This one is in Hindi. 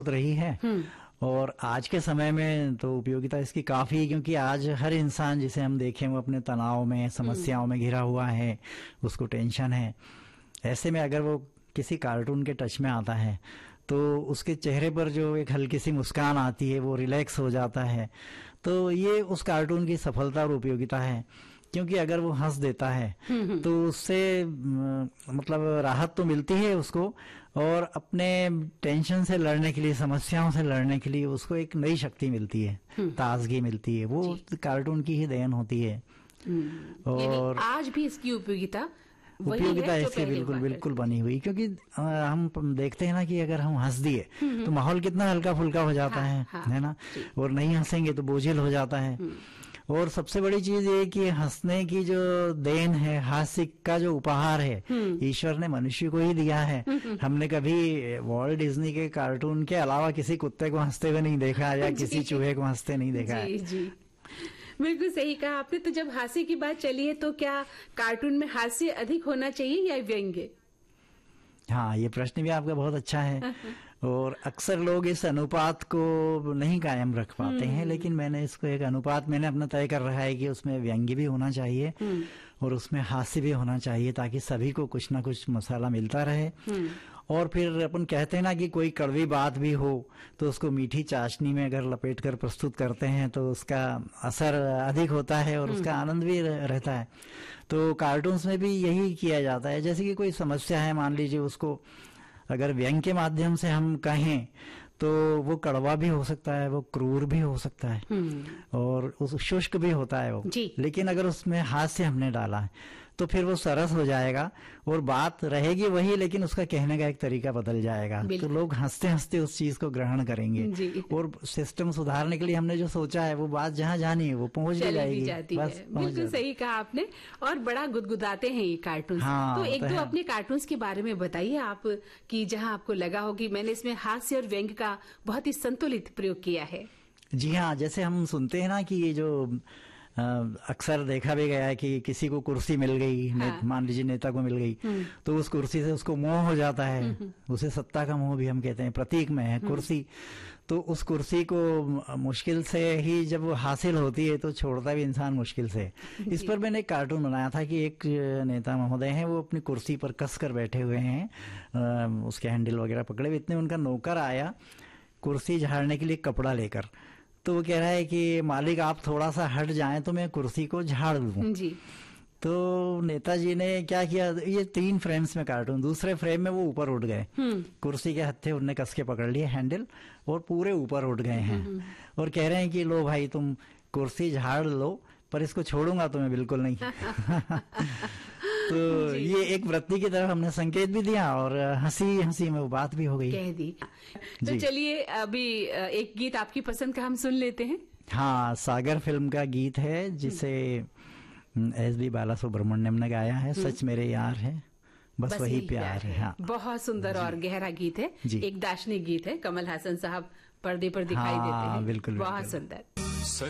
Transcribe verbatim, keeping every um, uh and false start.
रही है। और आज के समय में तो उपयोगिता इसकी काफी है, क्योंकि आज हर इंसान जिसे हम देखें वो अपने तनाव में, समस्याओं में घिरा हुआ है, उसको टेंशन है। ऐसे में अगर वो किसी कार्टून के टच में आता है तो उसके चेहरे पर जो एक हल्की सी मुस्कान आती है, वो रिलैक्स हो जाता है। तो ये उस कार्टून की सफलता और उपयोगिता है, क्योंकि अगर वो हंस देता है तो उससे मतलब राहत तो मिलती है उसको, और अपने टेंशन से लड़ने के लिए, समस्याओं से लड़ने के लिए उसको एक नई शक्ति मिलती है, ताजगी मिलती है। वो कार्टून की ही देन होती है। और आज भी इसकी उपयोगिता उपयोगिता इसकी बिल्कुल बिल्कुल बनी हुई, क्योंकि हम देखते हैं ना कि अगर हम हंस दिए तो माहौल कितना हल्का फुल्का हो जाता है, है ना। और नहीं हंसेंगे तो बोझिल हो जाता है। और सबसे बड़ी चीज ये कि हंसने की जो देन है, हास्य का जो उपहार है, ईश्वर ने मनुष्य को ही दिया है। हमने कभी वॉल्ट डिज्नी के कार्टून के अलावा किसी कुत्ते को हंसते हुए नहीं देखा, या किसी चूहे को हंसते नहीं देखा है। जी जी, बिल्कुल सही कहा आपने। तो जब हास्य की बात चली है तो क्या कार्टून में हास्य अधिक होना चाहिए या व्यंग्य? हाँ, ये प्रश्न भी आपका बहुत अच्छा है। और अक्सर लोग इस अनुपात को नहीं कायम रख पाते हैं, लेकिन मैंने इसको एक अनुपात मैंने अपना तय कर रहा है कि उसमें व्यंग्य भी होना चाहिए और उसमें हास्य भी होना चाहिए, ताकि सभी को कुछ ना कुछ मसाला मिलता रहे। और फिर अपन कहते हैं ना कि कोई कड़वी बात भी हो तो उसको मीठी चाशनी में अगर लपेट कर प्रस्तुत करते हैं तो उसका असर अधिक होता है और उसका आनंद भी रहता है। तो कार्टून्स में भी यही किया जाता है। जैसे कि कोई समस्या है, मान लीजिए, उसको अगर व्यंग के माध्यम से हम कहें तो वो कड़वा भी हो सकता है, वो क्रूर भी हो सकता है, और उस शुष्क भी होता है वो। लेकिन अगर उसमें हास्य हमने डाला है तो फिर वो सरस हो जाएगा और बात रहेगी वही, लेकिन उसका कहने का एक तरीका बदल जाएगा। तो लोग हंसते हंसते उस चीज को ग्रहण करेंगे, और सिस्टम सुधारने के लिए हमने जो सोचा है वो बात जहाँ जानी है वो पहुंच भी जाएगी। जाती बस है। बिल्कुल सही कहा आपने। और बड़ा गुदगुदाते हैं ये कार्टून। हाँ, तो एक दो अपने कार्टून्स के बारे में बताइए आप, कि जहाँ आपको लगा हो कि मैंने इसमें हास्य और व्यंग्य का बहुत ही संतुलित प्रयोग किया है। जी हाँ, जैसे हम सुनते हैं ना कि ये जो अक्सर देखा भी गया है कि किसी को कुर्सी मिल गई, हाँ। मान लीजिए नेता को मिल गई, तो उस कुर्सी से उसको मोह हो जाता है। उसे सत्ता का मोह भी हम कहते हैं, प्रतीक में है कुर्सी। तो उस कुर्सी को मुश्किल से ही जब वो हासिल होती है तो छोड़ता भी इंसान मुश्किल से। इस पर मैंने एक कार्टून बनाया था कि एक नेता महोदय हैं, वो अपनी कुर्सी पर कस कर बैठे हुए हैं, उसके हैंडल वगैरह पकड़े हुए। इतने उनका नौकर आया कुर्सी झाड़ने के लिए कपड़ा लेकर, तो वो कह रहा है कि मालिक आप थोड़ा सा हट जाएं तो मैं कुर्सी को झाड़ दूं जी। तो नेताजी ने क्या किया, ये तीन फ्रेम्स में कार्टून, दूसरे फ्रेम में वो ऊपर उठ गए, कुर्सी के हत्थे उनने कस के पकड़ लिए हैंडल और पूरे ऊपर उठ गए हैं, और कह रहे हैं कि लो भाई तुम कुर्सी झाड़ लो, पर इसको छोड़ूंगा तो मैं बिल्कुल नहीं। तो ये एक वृत्ति की तरफ हमने संकेत भी दिया और हंसी हंसी में वो बात भी हो गई, कह दी। तो चलिए अभी एक गीत आपकी पसंद का हम सुन लेते हैं। हाँ, सागर फिल्म का गीत है जिसे एस बी बाला सुब्रमण्यम ने गाया है, सच मेरे यार है बस, बस वही प्यार है। हाँ, बहुत सुंदर और गहरा गीत है, एक दार्शनिक गीत है। कमल हासन साहब पर्दे पर दिखाई हाँ, देते हैं, बिल्कुल बहुत सुंदर।